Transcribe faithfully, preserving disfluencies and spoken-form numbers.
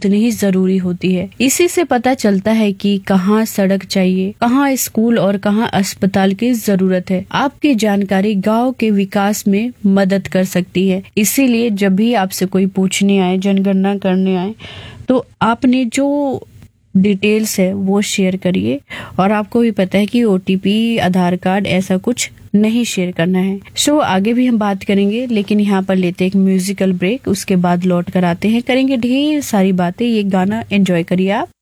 उतनी ही जरूरी होती है। इसी से पता चलता है कि कहाँ सड़क चाहिए, कहाँ स्कूल और कहाँ अस्पताल की जरूरत है। आपकी जानकारी गांव के विकास में मदद कर सकती है। इसीलिए जब भी आपसे कोई पूछने आए, जनगणना करने आए, तो आपने जो डिटेल्स है वो शेयर करिए। और आपको भी पता है कि ओटीपी, आधार कार्ड ऐसा कुछ नहीं शेयर करना है। सो आगे भी हम बात करेंगे, लेकिन यहाँ पर लेते एक म्यूजिकल ब्रेक, उसके बाद लौट कर आते हैं, करेंगे ढेर सारी बातें। ये गाना एंजॉय करिए आप।